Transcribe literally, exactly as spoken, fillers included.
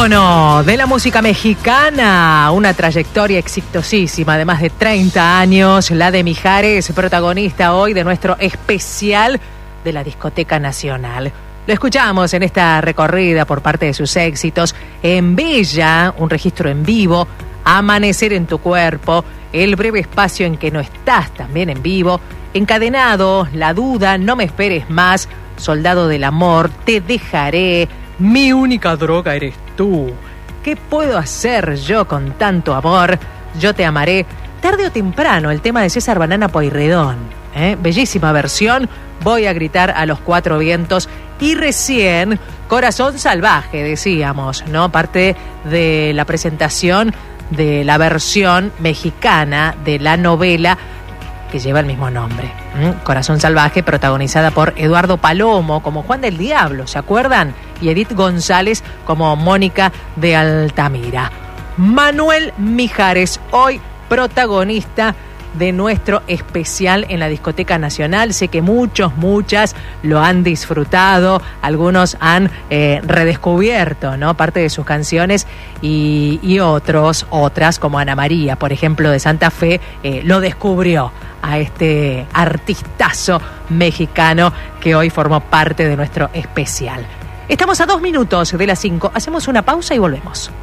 ícono de la música mexicana, una trayectoria exitosísima de más de treinta años, la de Mijares, protagonista hoy de nuestro especial de la Discoteca Nacional. Lo escuchamos en esta recorrida por parte de sus éxitos, En Bella, un registro en vivo, Amanecer en tu cuerpo, El breve espacio en que no estás, también en vivo, Encadenado, La duda, No me esperes más, Soldado del amor, Te dejaré, Mi única droga eres tú, ¿Qué puedo hacer yo con tanto amor? Yo te amaré, Tarde o temprano, el tema de César Banana Pueyrredón, ¿eh? Bellísima versión, Voy a gritar a los cuatro vientos, y recién Corazón salvaje, decíamos, ¿no? Parte de la presentación de la versión mexicana de la novela que lleva el mismo nombre. ¿Mm? Corazón salvaje, protagonizada por Eduardo Palomo como Juan del Diablo, ¿se acuerdan? Y Edith González como Mónica de Altamira. Manuel Mijares, hoy protagonista de nuestro especial en la Discoteca Nacional. Sé que muchos, muchas lo han disfrutado, algunos han eh, redescubierto, ¿no? Parte de sus canciones y, y otros, otras, como Ana María, por ejemplo, de Santa Fe, eh, lo descubrió a este artistazo mexicano que hoy formó parte de nuestro especial. Estamos a dos minutos de las cinco, hacemos una pausa y volvemos.